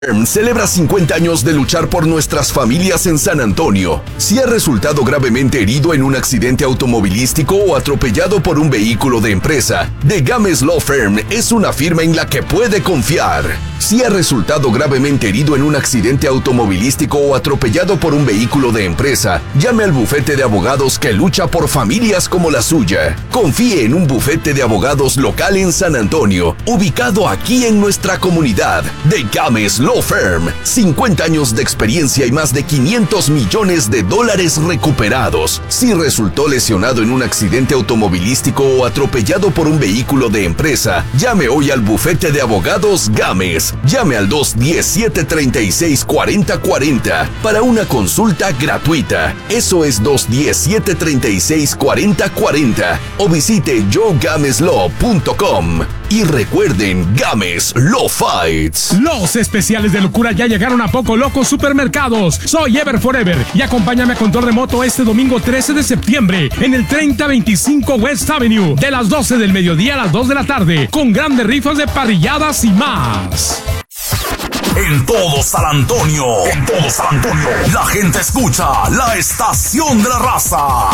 Celebra 50 años de luchar por nuestras familias en San Antonio. Si ha resultado gravemente herido en un accidente automovilístico o atropellado por un vehículo de empresa, The Games Law Firm es una firma en la que puede confiar. Si ha resultado gravemente herido en un accidente automovilístico o atropellado por un vehículo de empresa, llame al bufete de abogados que lucha por familias como la suya. Confíe en un bufete de abogados local en San Antonio, ubicado aquí en nuestra comunidad. The Games Law Firm, 50 años de experiencia y más de $500 millones recuperados. Si resultó lesionado en un accidente automovilístico o atropellado por un vehículo de empresa, llame hoy al bufete de abogados Games. Llame al 210-736-4040 para una consulta gratuita. Eso es 210-736-4040 o visite joegameslaw.com. Y recuerden, Games Law Fights. Los especiales de locura ya llegaron a Poco Loco Supermercados. Soy Ever Forever y acompáñame a Control Remoto este domingo 13 de septiembre en el 3025 West Avenue de las 12 del mediodía a las 2 de la tarde con grandes rifas de parrilladas y más. En todo San Antonio, la gente escucha la estación de la raza.